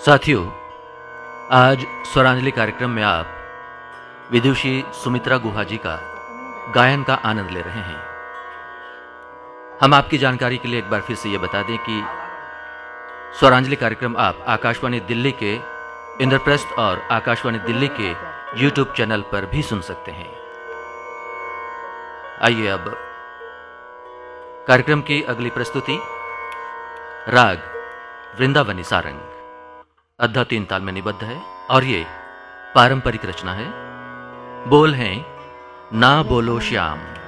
साथियों, आज स्वरांजलि कार्यक्रम में आप विदुषी सुमित्रा गुहा जी का गायन का आनंद ले रहे हैं। हम आपकी जानकारी के लिए एक बार फिर से ये बता दें कि स्वरांजलि कार्यक्रम आप आकाशवाणी दिल्ली के इंद्रप्रस्थ और आकाशवाणी दिल्ली के YouTube चैनल पर भी सुन सकते हैं। आइए अब कार्यक्रम की अगली प्रस्तुति राग वृंदावनी सारंग, अद्धा 3 ताल में निबद्ध है और ये पारंपरिक रचना है। बोल हैं ना बोलो श्याम।